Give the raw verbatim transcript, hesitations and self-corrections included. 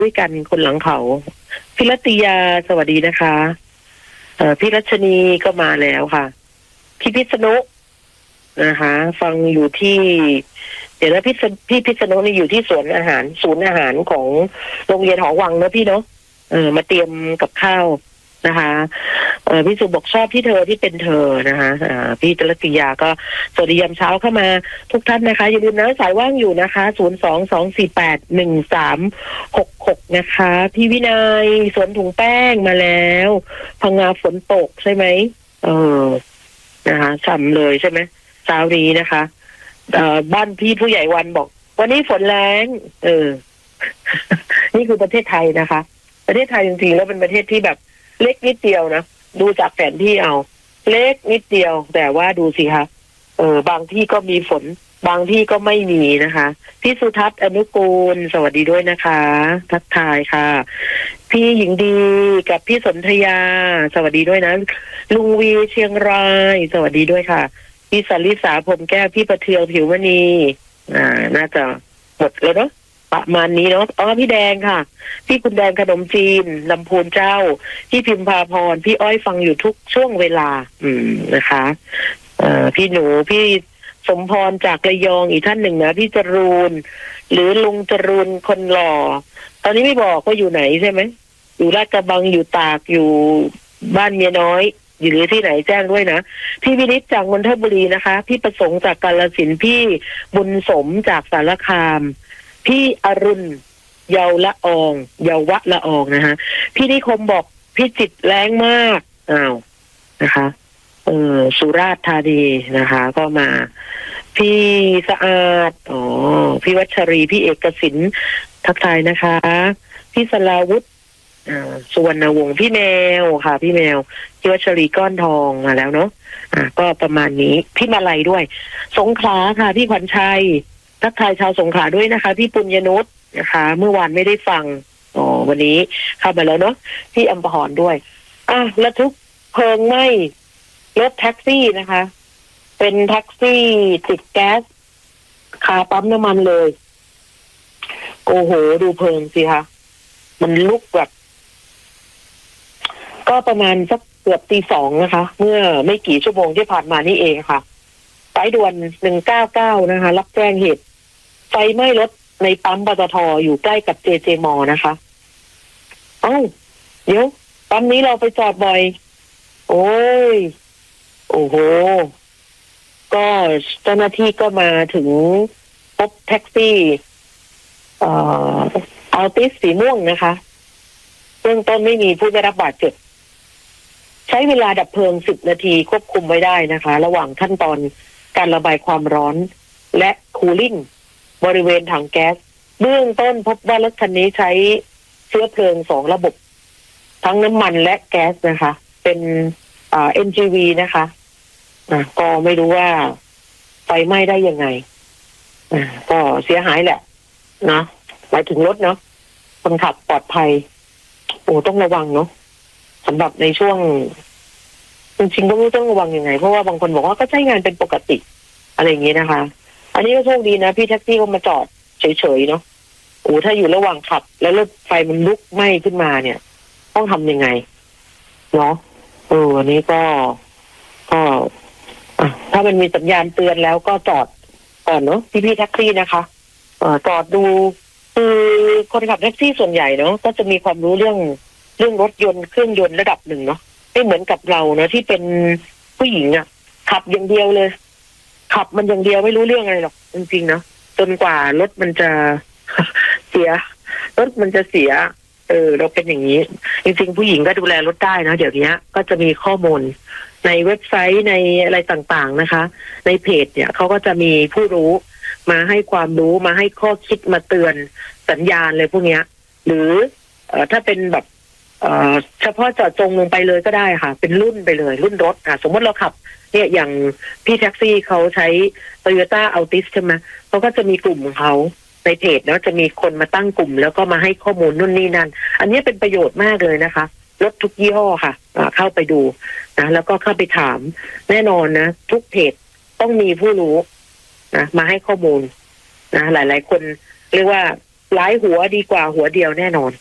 ด้วยกันคนหลังเขาพี่รัตยาสวัสดีนะคะเอ่อพี่รัชนีก็มาแล้วค่ะพี่พิษณุนะคะฟังอยู่ที่เดี๋ยวนะพี่พี่พิษณุนี่อยู่ที่สวนอาหารศูนย์อาหารของโรงเรียนหอวังนะพี่เนาะเออมาเตรียมกับข้าวนะคะเออพี่สุบอกชอบที่เธอที่เป็นเธอนะคะอ่าพี่จรติยาก็สวัสดียามเช้าเข้ามาทุกท่านนะคะอย่าลืมนะสายว่างอยู่นะคะศูนย์สองสองสี่แปดหนึ่งสามหกหกนะคะพี่วินัยสวนถุงแป้งมาแล้วพังงาฝนตกใช่ไหมเออนะคะฉ่ำเลยใช่ไหมเช้านี้นะคะเอ่อบ้านพี่ผู้ใหญ่วันบอกวันนี้ฝนแรงเออ นี่คือประเทศไทยนะคะประเทศไทยจริงๆแล้วเป็นประเทศที่แบบเล็กนิดเดียวนะดูจากแผนที่เอาเล็กนิดเดียวแต่ว่าดูสิคะเออบางที่ก็มีฝนบางที่ก็ไม่มีนะคะพี่สุทัศน์อนุกูลสวัสดีด้วยนะคะทักทายค่ะพี่หญิงดีกับพี่สนธยาสวัสดีด้วยนะลุงวีเชียงรายสวัสดีด้วยค่ะพี่สลิสาพรมแก้วพี่ประเทืองผิวมณีอ่าน่าจะหมดแล้วเนาะประมาณนี้เนาะอ๋อพี่แดงค่ะพี่คุณแดงขนมจีนลำพูนเจ้าพี่พิมพาพรพี่อ้อยฟังอยู่ทุกช่วงเวลาอืมนะคะเอ่อพี่หนูพี่สมพรจากระยองอีกท่านหนึ่งนะพี่จรูนหรือลุงจรูนคนหล่อตอนนี้ไม่บอกว่าอยู่ไหนใช่ไหมอยู่ลาดกระบังอยู่ตากอยู่บ้านเมียน้อยอยู่หรือที่ไหนแจ้งด้วยนะพี่วินิจจากนนทบุรีนะคะพี่ประสงค์จากกาฬสินธุ์พี่บุญสมจากสารคามพี่อรุณเยาวละอองเยาวะละอองนะคะพี่นิคมบอกพี่จิตแรงมากอ้าวนะคะเออสุราษฎร์ธานีนะคะก็มาพี่สะอาดอ๋อพี่วัชรีพี่เอกสินทักทายนะคะพี่สลาวุฒิอ่าสุวรรณวงศ์พี่แมวค่ะพี่แมวพี่วัชรีก้อนทองมาแล้วเนาะอ่าก็ประมาณนี้พี่มาลัยด้วยสงขลาค่ะพี่ขวัญชัยทักทายชาวสงขลาด้วยนะคะพี่ปุญญนุชนะคะเมื่อวานไม่ได้ฟังอ๋อวันนี้เข้ามาแล้วเนาะพี่อัมพรด้วยอ่ะระทึกเพลิงไหม้รถแท็กซี่นะคะเป็นแท็กซี่ติดแก๊สคาปั๊มน้ำมันเลยโอ้โหดูเพลิงสิคะมันลุกแบบก็ประมาณสักเกือบตีสองนะคะเมื่อไม่กี่ชั่วโมงที่ผ่านมานี่เองค่ะสายด่วนหนึ่งเก้าเก้านะคะรับแจ้งเหตุไฟไหม้รถในปั๊มปตท.อยู่ใกล้กับเจเจมอนะคะเอ้าเดี๋ยวปั๊มนี้เราไปจอดบ่อยโอ้ยโอ้โหก็เจ้าหน้าที่ก็มาถึงพบแท็กซี่เอ่ออัลติสสีม่วงนะคะเบื้องต้นไม่มีผู้ได้รับบาดเจ็บใช้เวลาดับเพลิงสิบนาทีควบคุมไว้ได้นะคะระหว่างขั้นตอนการระบายความร้อนและคูลิ่งบริเวณถังแก๊สเบื้องต้นพบว่ารถคันนี้ใช้เชื้อเพลิงสองระบบทั้งน้ำมันและแก๊สนะคะเป็นอ่า เอ็น จี วี นะคะอ่าก็ไม่รู้ว่าไฟไหม้ได้ยังไงอ่าก็เสียหายแหละนะหมายถึงรถเนาะคนขับปลอดภัยโอ้ต้องระวังเนาะสำหรับในช่วงจริงๆก็ไม่ต้องระวังยังไงเพราะว่าบางคนบอกว่าก็ใช้งานเป็นปกติอะไรอย่างนี้นะคะอันนี้ก็โชคดีนะพี่แท็กซี่ก็มาจอดเฉยๆเนาะโอ้ถ้าอยู่ระหว่างขับแล้วรถไฟมันลุกไหม้ขึ้นมาเนี่ยต้องทำยังไงเนาะเอออันนี้ก็ก็อ่ะถ้ามันมีสัญญาณเตือนแล้วก็จอดก่อนเนาะพี่พี่แท็กซี่นะคะเอ่อจอดดูคือคนขับแท็กซี่ส่วนใหญ่เนาะก็จะมีความรู้เรื่องเรื่องรถยนต์เครื่องยนต์ระดับหนึ่งเนาะไม่เหมือนกับเราเนาะที่เป็นผู้หญิงอ่ะขับอย่างเดียวเลยขับมันอย่างเดียวไม่รู้เรื่องอะไรหรอกจริงๆนะจนกว่ารถมันจะ เสียรถมันจะเสียเออเราเป็นอย่างนี้จริงๆผู้หญิงก็ดูแลรถได้นะเดี๋ยวนี้ก็จะมีข้อมูลในเว็บไซต์ในอะไรต่างๆนะคะในเพจเนี่ยเขาก็จะมีผู้รู้มาให้ความรู้มาให้ข้อคิดมาเตือนสัญญาณเลยพวกเนี้ยหรือเอ่อถ้าเป็นแบบเอ่อเฉพาะเจาะจงลงไปเลยก็ได้ค่ะเป็นรุ่นไปเลยรุ่นรถอ่ะสมมติเราขับเนี่ยอย่างพี่แท็กซี่เขาใช้ Toyota Altis ใช่ไหมเขาก็จะมีกลุ่มของเขาในเพจแล้วจะมีคนมาตั้งกลุ่มแล้วก็มาให้ข้อมูลนู่นนี่นั่นอันนี้เป็นประโยชน์มากเลยนะคะรถทุกยี่ห้อค่ะเข้าไปดูนะแล้วก็เข้าไปถามแน่นอนนะทุกเพจต้องมีผู้รู้นะมาให้ข้อมูลนะหลายๆคนเรียกว่าหลายหัวดีกว่าหัวเดียวแน่นอน